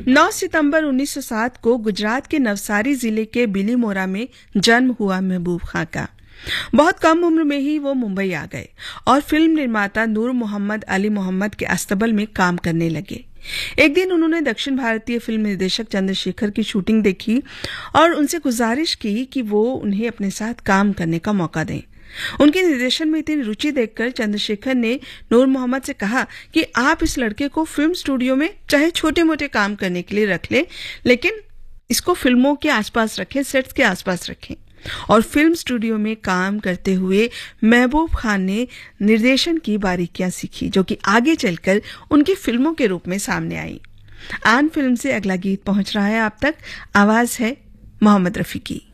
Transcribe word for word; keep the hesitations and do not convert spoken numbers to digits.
नौ सितंबर उन्नीस सौ सात को गुजरात के नवसारी जिले के बिलीमोरा में जन्म हुआ महबूब खां का। बहुत कम उम्र में ही वो मुंबई आ गए और फिल्म निर्माता नूर मोहम्मद अली मोहम्मद के अस्तबल में काम करने लगे। एक दिन उन्होंने दक्षिण भारतीय फिल्म निर्देशक चंद्रशेखर की शूटिंग देखी और उनसे गुजारिश की कि वो उन्हें अपने साथ काम करने का मौका दें। उनके निर्देशन में इतनी रुचि देखकर चंद्रशेखर ने नूर मोहम्मद से कहा कि आप इस लड़के को फिल्म स्टूडियो में चाहे छोटे मोटे काम करने के लिए रख लें, लेकिन इसको फिल्मों के आसपास रखें, सेट्स के आसपास रखें। और फिल्म स्टूडियो में काम करते हुए महबूब खान ने निर्देशन की बारीकियां सीखी, जो कि आगे चलकर उनकी फिल्मों के रूप में सामने आई। आन फिल्म से अगला गीत पहुंच रहा है आप तक। आवाज है मोहम्मद रफी की।